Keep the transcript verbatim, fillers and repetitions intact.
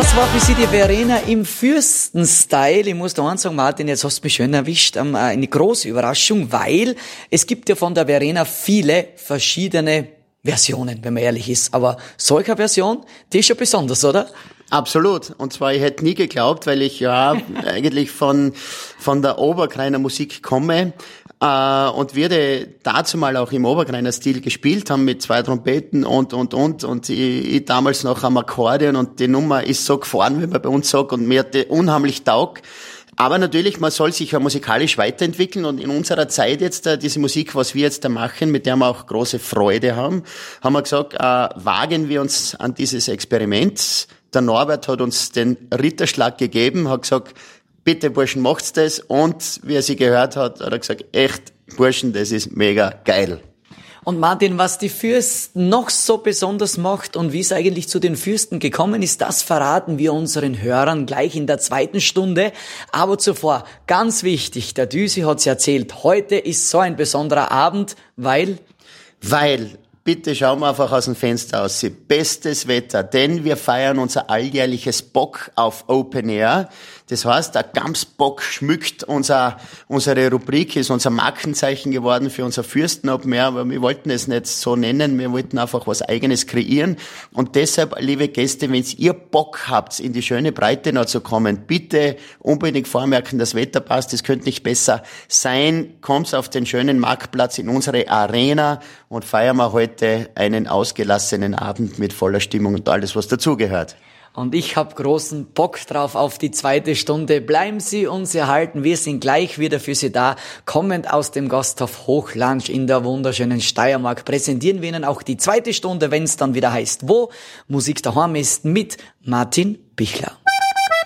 Das war für Sie die Verena im Fürsten-Style. Ich muss da eins sagen, Martin, jetzt hast du mich schön erwischt. Eine große Überraschung, weil es gibt ja von der Verena viele verschiedene Versionen, wenn man ehrlich ist. Aber solche Version, die ist schon besonders, oder? Absolut. Und zwar, ich hätte nie geglaubt, weil ich ja eigentlich von von der Oberkreiner Musik komme äh, und wir dazu mal auch im Oberkreiner Stil gespielt haben mit zwei Trompeten und und und und ich, ich damals noch am Akkordeon und die Nummer ist so gefahren, wie man bei uns sagt, und mir hat die unheimlich taugt. Aber natürlich, man soll sich ja musikalisch weiterentwickeln und in unserer Zeit jetzt, äh, diese Musik, was wir jetzt da machen, mit der wir auch große Freude haben, haben wir gesagt, äh, wagen wir uns an dieses Experiment. Der Norbert hat uns den Ritterschlag gegeben, hat gesagt, bitte Burschen, macht's das. Und wie er sie gehört hat, hat er gesagt, echt, Burschen, das ist mega geil. Und Martin, was die Fürsten noch so besonders macht und wie es eigentlich zu den Fürsten gekommen ist, das verraten wir unseren Hörern gleich in der zweiten Stunde. Aber zuvor, ganz wichtig, der Düsi hat's erzählt, heute ist so ein besonderer Abend, weil... Weil... Bitte schauen wir einfach aus dem Fenster aus. Bestes Wetter, denn wir feiern unser alljährliches Bock auf Open Air. Das heißt, der Gamsbock schmückt unser, unsere Rubrik, ist unser Markenzeichen geworden für unser Fürsten Open Air, aber wir wollten es nicht so nennen, wir wollten einfach was Eigenes kreieren. Und deshalb, liebe Gäste, wenn ihr Bock habt, in die schöne Breitenau zu kommen, bitte unbedingt vormerken, das Wetter passt, es könnte nicht besser sein. Kommt auf den schönen Marktplatz in unsere Arena und feiern wir heute einen ausgelassenen Abend mit voller Stimmung und alles, was dazugehört. Und ich hab großen Bock drauf auf die zweite Stunde. Bleiben Sie uns erhalten. Wir sind gleich wieder für Sie da. Kommend aus dem Gasthof Hochlansch in der wunderschönen Steiermark präsentieren wir Ihnen auch die zweite Stunde, wenn es dann wieder heißt, wo Musik daheim ist, mit Martin Bichler.